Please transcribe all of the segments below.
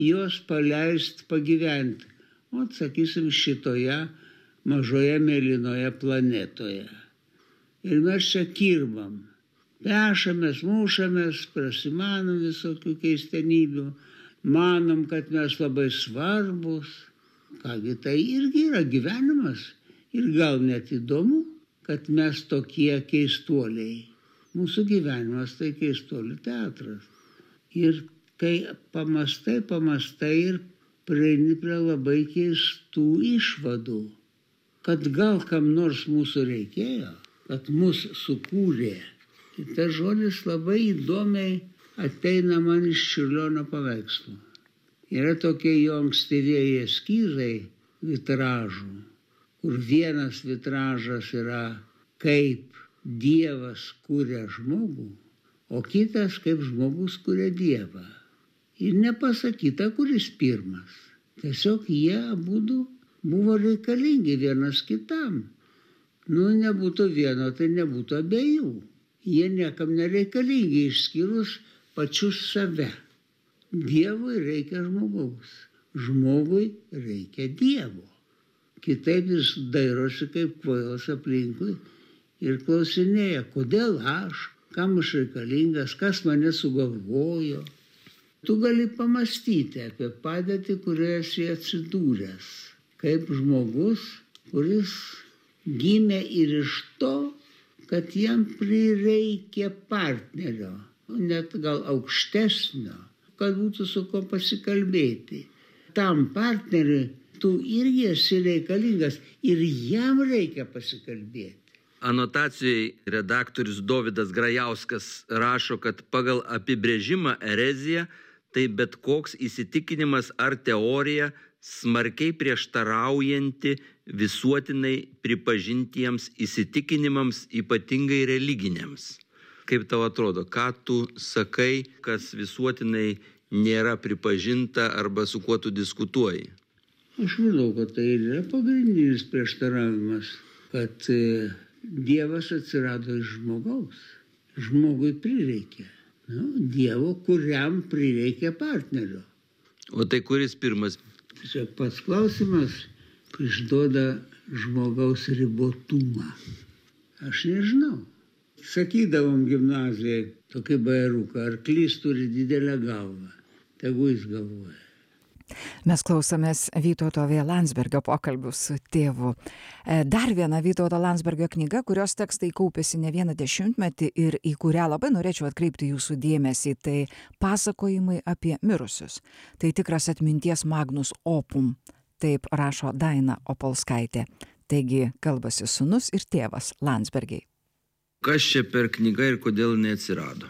juos paleist pagyventi. O, sakysim, šitoje mažoje mėlynoje planetoje. Ir mes čia kirbam. Pešamės, mušamės, prasimanom visokių keistenybių. Manom, kad mes labai svarbus. Kągi, tai irgi yra gyvenimas. Ir gal net įdomu, kad mes tokie keistuoliai. Mūsų gyvenimas tai keistuolių teatras. Ir kai pamastai ir prieini prie labai keistų išvadų, kad gal kam nors mūsų reikėjo, kad mus sukūrė. Ir tas žodis labai įdomiai ateina man iš Čiurlionio paveikslų. Yra tokie jo ankstyvieji eskizai vitražų, kur vienas vitražas yra kaip Dievas kūrė žmogų, o kitas kaip žmogus kūrė Dievą. Ir nepasakyta, kuris pirmas. Tiesiog jie abudu buvo reikalingi vienas kitam. Nebūtų vieno, tai nebūtų abiejų. Jie niekam nereikalingi išskyrus pačius save. Dievui reikia žmogaus. Žmogui reikia Dievo. Kitaip jis dairosi kaip kvailas aplinkui ir klausinėja, kodėl aš, kam aš reikalingas, kas mane sugalvojo. Tu gali pamastyti apie padėtį, kurioje esi atsidūręs, kaip žmogus, kuris gimė ir iš to, kad jam prireikė partnerio, net gal aukštesnio, kad būtų su ko pasikalbėti. Tam partneriui tu irgi esi reikalingas ir jam reikia pasikalbėti. Anotacijai redaktorius Dovydas Grajauskas rašo, kad pagal apibrėžimą erezija tai bet koks įsitikinimas ar teorija smarkiai prieštaraujanti visuotinai pripažintiems įsitikinimams, ypatingai religiniams. Kaip tau atrodo, ką tu sakai, kas visuotinai nėra pripažinta arba su kuo tu diskutuoji? Aš manau, kad tai yra pagrindinis prieštaravimas, kad Dievas atsirado iš žmogaus. Žmogui prireikė. Dievo, kuriam prireikė partnerio. O tai kuris pirmas? Čia pats klausimas išduoda žmogaus ribotumą. Aš nežinau. Sakydavom gimnazijai tokį bajeruką, arklys turi didelę galvą. Tegu jis galvoja. Mes klausomės Vytauto V. Landsbergio pokalbių su tėvu. Dar viena Vytauto Landsbergio knyga, kurios tekstai kaupėsi ne vieną dešimtmetį ir į kurią labai norėčiau atkreipti jūsų dėmesį, tai pasakojimai apie mirusius. Tai tikras atminties magnus opum, taip rašo Daina Opolskaitė. Taigi kalbasi sūnus ir tėvas Landsbergiai. Kas čia per knyga ir kodėl neatsirado?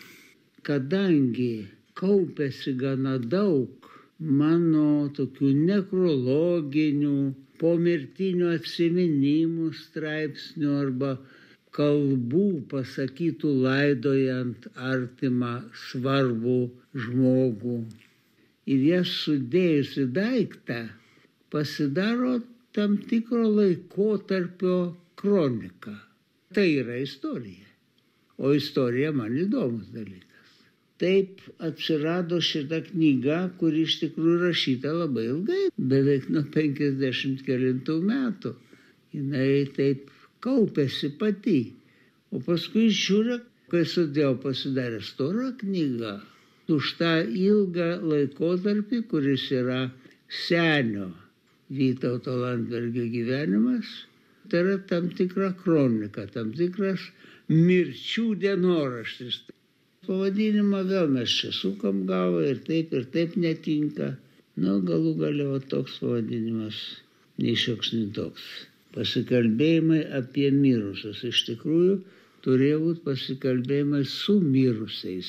Kadangi kaupėsi gana daug mano tokių nekrologinių, pomirtinių atsiminimų straipsnių arba kalbų pasakytų laidojant artimą svarbų žmogų. Ir jas sudėjus į daiktą pasidaro tam tikro laikotarpio kronika. Tai yra istorija. O istorija man įdomus dalykas. Taip atsirado šita knyga, kuri iš tikrųjų rašyta labai ilgai, beveik nuo 50 kelintų metų. Jinai taip kaupėsi pati. O paskui žiūrė, kai sudėjau pasidarė stora knyga, už tą ilgą laikotarpį, kuris yra senio Vytauto Landsbergio gyvenimas, tai yra tam tikra kronika, tam tikras mirčių dienoraštis. Pavadinimą vėl mes čia sukam galvą ir taip netinka. Galų galio toks pavadinimas, nei šioks, nei toks. Pasikalbėjimai apie mirusius. Iš tikrųjų, turėjo būti pasikalbėjimai su mirusiais.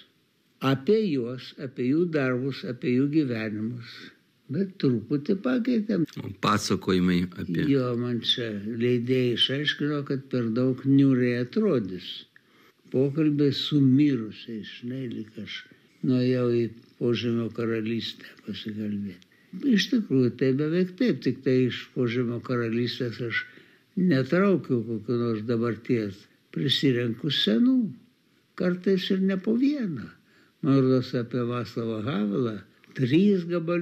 Apie juos, apie jų darbus, apie jų gyvenimus. Bet truputį pakeitėm. Pasakojimai apie... Jo, man čia leidėjai išaiškino, kad per daug niūriai atrodys. Pokalbė su mirusiais, lyg aš nuėjau į Požemio karalystę pasikalbėti. Iš tikrųjų, tai beveik taip, tik tai iš Požemio karalystės aš netraukiau kokių nors dabarties. Prisirenku senų, kartais ir ne po vieną. Man rodos apie Vaclavą Havelą 3 gabaliukus.